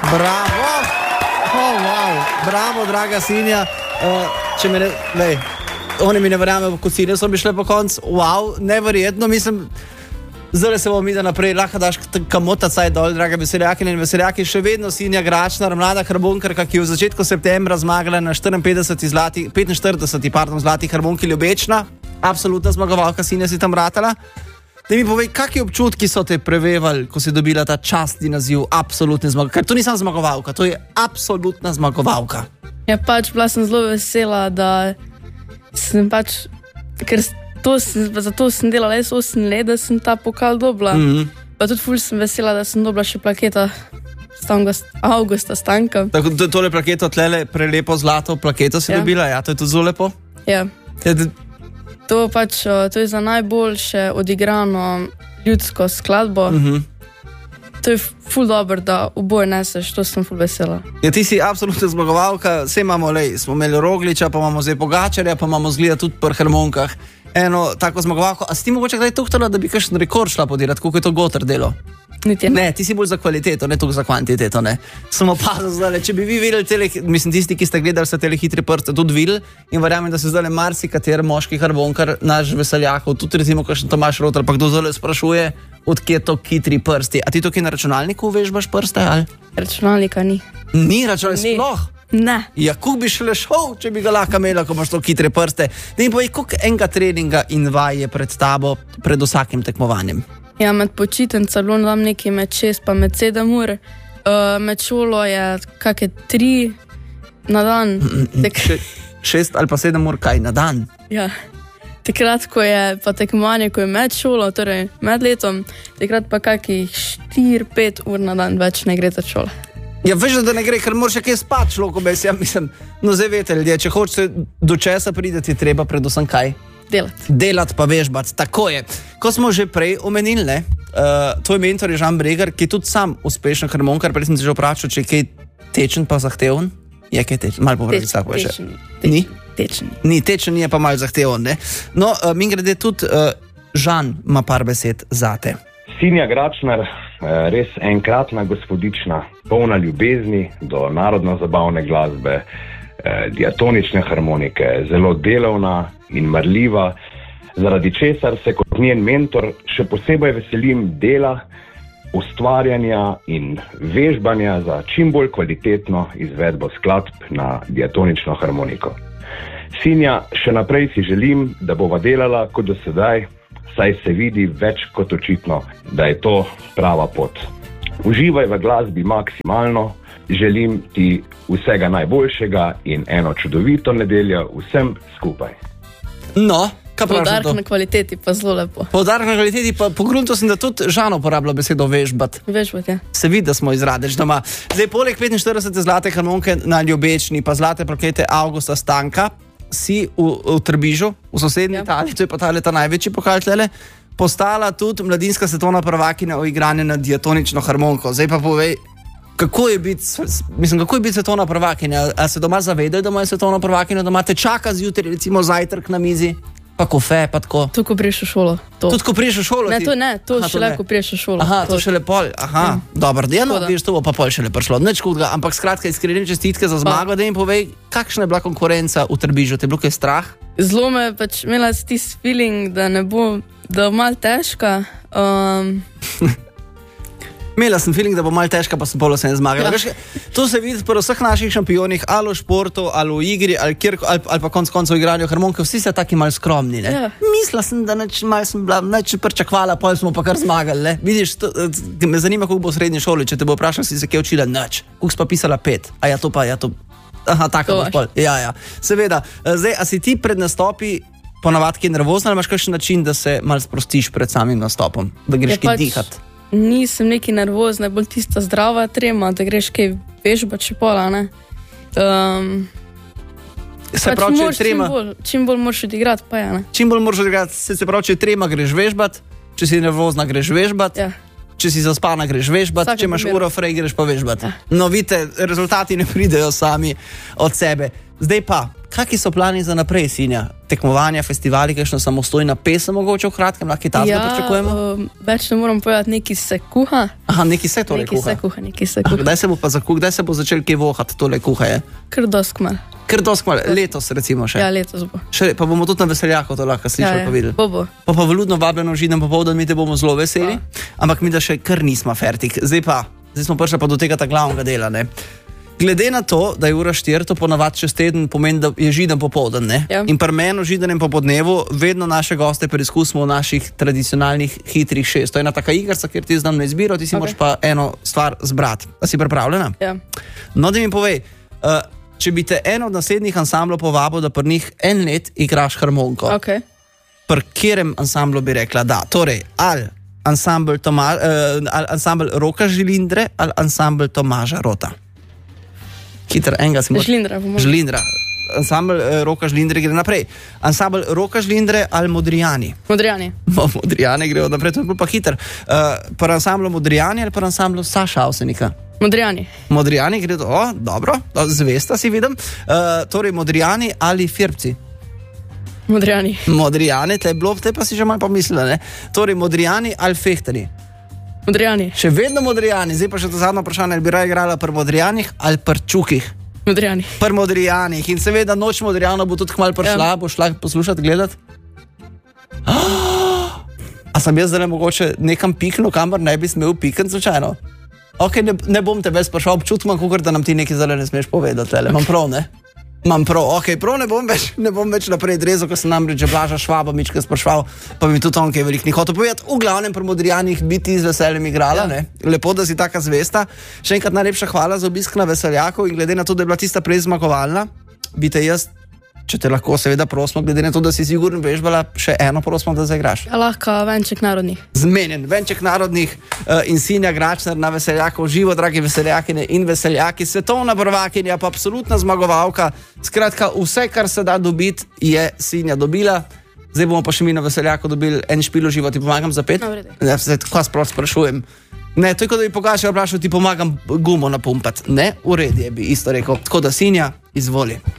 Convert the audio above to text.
Bravo! Oh, wow. Bravo, draga Sinja. Če me ne... Oni mi ne verjamejo, kot Sinja so bi šle po koncu. Wow, neverjetno, mislim... Zdaj se bomo mi da naprej, lahko daš kamota caj dol, draga veseljakine in veseljaki. Še vedno Sinja Gračnar, mlada harbonkarka, ki je v začetku septembra zmagala na 45 zlatih harbonki Ljubečna. Absolutna zmagovalka, Sinja si tam ratala. Da mi povej, kakšni občutki so te prevevali, ko si dobila ta častni naziv absolutne zmagovalke? Ker to ni samo zmagovalka, to je absolutna zmagovalka. Ja, pač bila sem zelo vesela, da sem pač, ker zato sem delala 8 let, da sem ta pokal dobila. Pa tudi ful sem vesela, da sem dobila še plaketa Augusta Stanka. Tako, tole plaketo, tlele prelepo zlato plaketo si dobila, ja, to je tudi zelo lepo. Ja. To je za najboljše odigrano ljudsko skladbo. To je ful dobro, da oboje neseš, to sem ful vesela. Ja, ti si absolutna zmagovalka, vse imamo, smo imeli Rogliča, pa imamo zdaj Pogačarja, pa imamo zgleda tudi pri harmonkah eno tako zmagovalko. A si ti mogoče kdaj tuhtala, da bi kakšen rekord šla podirati, koliko je to Goter delo? Ne, ti si bolj za kvaliteto, ne toliko za kvantiteto, ne. Sem opazil zdaj, če bi vi videli mislim, tisti, ki ste gledali se tele hitre prste, tudi videli in verjamem, da se zdaj marsikater moški harmonkar, naš veseljakov, tudi recimo kakšen Tomaž Rotar, pa kdo zdaj sprašuje, odkje to hitri prsti. A ti to, ki na računalniku vežbaš prste, ali? Računalnika ni. Ni računalnika sploh? Ne. Ja, kako bi šele šel, če bi ga lahko imela, ko imaš to hitre prste? Da mi povej, koliko enega treninga in vaj je pred tabo, pred vsakim tekmovanjem? Ja, med počitnico dam nekaj med 6 pa med 7 ur. Med šolo je kakšne 3 na dan. 6 ali pa 7 ur kaj na dan? Ja. Takrat, ko je pa tekmovanje, ko je med šolo, torej med letom, takrat pa kakih 4-5 ur na dan več ne gre za šolo. Ja, veš, da ne gre, ker moraš še kaj spati, človeko bez, ja mislim, no zdaj vete ljudje, če hočete do česa prideti, treba predvsem kaj? Delati pa vežbati, tako je. Ko smo že prej omenili, ne, tvoj mentor je Žan Bregar, ki je tudi sam uspešen harmonkar, prej sem se že vprašal, če je kaj tečen pa zahteven. Je kaj tečen? Malo povedi vsako še. Ni? Tečen. Ni, tečen je pa malo zahteven, ne. No, mingrede tudi Žan ima par besed zate. Sinja Gračnar, res enkratna gospodična, polna ljubezni do narodno-zabavne glasbe, diatonične harmonike, zelo delovna in marljiva, zaradi česar se kot njen mentor še posebej veselim dela, ustvarjanja in vežbanja za čim bolj kvalitetno izvedbo skladb na diatonično harmoniko. Sinja, še naprej si želim, da bova delala kot do sedaj, saj se vidi več kot očitno, da je to prava pot. Uživaj v glasbi maksimalno, želim ti vsega najboljšega in eno čudovito nedeljo vsem skupaj. No, kaj praviš? Poudarek na kvaliteti pa zelo lepo. Poudarek na kvaliteti pa pogrunto sem, da tudi Žan uporablja besedo vežbati. Vežbati, ja. Se vidi, da smo izradeč doma. Zdaj, poleg 45 zlate harmonke na Ljubečni pa zlate plakete Augusta Stanka, si v Trbižu, v sosednji Italiji, to je pa ta največji pokal tlele, postala tudi mladinska svetovna prvakinja v igranju na diatonično harmonko. Zdaj pa povej, kako je biti svetovna prvakinja? A se doma zavedajo, da imajo svetovno prvakinjo doma? Te čaka zjutraj, recimo zajtrk na mizi, pa kofe, pa tako? Tudi ko priješ v šolo. Tudi ko priješ v šolo? To šele, ko priješ v šolo. Aha, to šele pol, dobro, vidiš, to bo pa pol šele prišlo. Nič hudega, ampak skratka, iskrene čestitke za zmago, da jim povej, kakšna je bila konkurenca v Trbižu, te je bilo kaj strah? Zelo me pač imela tisti feeling, da ne bo, da bo malo težka. Imela sem feeling, da bo malo težka, pa sem pol vsem zmagala. Ja. To se vidi pri vseh naših šampionih, ali v športu, ali v igri, ali pa konc koncev igranju harmonke, vsi so taki malo skromni. Ne? Ja. Mislila sem, da sem bila pričakvala, pol smo pa kar zmagali. Ne? Vidiš, me zanima, kako bo v srednji šoli, če te bo vprašal, si se kaj učila, nič. Kako si pa pisala 5? Aha, tako bo pol. Ja. Seveda, zdaj, a si ti pred nastopi ponavadi kaj nervozna, ali imaš kakšen način, da se malo sprostiš pred samim nastopom, da greš kaj dihati? Nisem neki nervozna, bolj tista zdrava trema, da greš kaj vežbati še pola, ne. Se pravi, če je trema... Čim bolj moraš odigrati, pa ja, ne. Čim bolj moraš odigrati, se pravi, če je trema, greš vežbati, če si nervozna, greš vežbati, ja. Če si zaspana, greš vežbati, če imaš uro frej, greš pa vežbati. Ja. No, vidite, rezultati ne pridejo sami od sebe. Zdaj pa, kakšni so plani za naprej, Sinja? Tekmovanja, festivali, kakšno samostojna pesem mogoče v kratkem, lahko ta pričakujemo? Več ne moram povedati, neki se kuha. Aha, neki se torej kuha. Neki se kuha. Kdaj se bo pa kdaj se bo začel kaj vohati tole kuhaje? Kar doskmal. Letos recimo še. Ja, letos bo. Pa bomo tudi na veseljaku to lahko slišali pa videli. Bo. Pa vljudno vabljeno v Židan popoldan, mi te bomo zelo veseli, ampak mi da še kar nismo fertik. Zdaj smo prišli pa do tega glavnega dela, ne? Glede na to, da je ura 4, to ponavadi čez teden pomeni, da je Židan popoldan, ne? Ja. In pri meni v Židanem popodnevu vedno naše goste preizkusimo v naših tradicionalnih hitrih 6. To je ena taka igrca, kjer ti znam na izbiro, ti si moraš pa eno stvar zbrati. A si pripravljena? Ja. No, da mi povej, če bi te eno od naslednjih ansamblov povabil, da pri njih 1 let igraš harmoniko, pri katerem ansamblu bi rekla da? Torej, ali ansambl Roka Žilindre ali ansambl Tomaža Rota? Hiter, enega si Žlindra. Ansambl Roka Žlindre gre naprej. Ansambl Roka Žlindre ali Modrijani? Modrijani grejo naprej, to je bil pa hiter. Pri ansamblu Modrijani ali pri ansamblu Saša Avsenika? Modrijani gredo, dobro, zvesta si vidim. Torej Modrijani ali Firbci? Modrijani, te pa si že malo pomislila, ne? Torej Modrijani ali Fehtani? Še vedno Modrijani, zdaj pa še to zadnjo vprašanje, ali bi raje igrala pri Modrijanih ali pri Čukih? Pri Modrijanih in seveda noč Modrijano bo tudi kmalu prišla, bo šla poslušati, gledati. A sem jaz zdaj mogoče nekam piknil, kamor ne bi smel pikniti slučajno? Ok, ne bom te več sprašal, občutkam, kakor da nam ti nekaj zdaj ne smeš povedati, imam prav, ne? Imam prav, ok, prav ne bom več naprej drezal, ko sem namreč že Blaža Švaba mička sprašval, pa mi tudi on kaj veliko ni hotel povedati. V glavnem pri Modrijanih bi ti z veseljem igrala, ne? Lepo, da si taka zvesta. Še enkrat najlepša hvala za obisk na veseljaku in glede na to, da je bila tista prej zmagovalna, bi te jaz, če te lahko seveda prosimo, glede na to, da si sigurno vežbala, še eno prosimo, da zaigraš. Ja, lahko venček narodnih. Zmenjen, venček narodnih in Sinja Gračner na veseljaku. Živo, dragi veseljakine in veseljaki, svetovna prvakinja, pa absolutna zmagovalka. Skratka, vse, kar se da dobiti, je Sinja dobila. Zdaj bomo pa še mi na veseljaku dobili en špil v živo. Ti pomagam za 5? Ja, se tako sploh sprašujem. Ne, to je kot da bi Pogačar vprašal, ti pomagam gumo napumpati. Ne, v redu je bi isto rekel. Tako da Sinja, izvoli.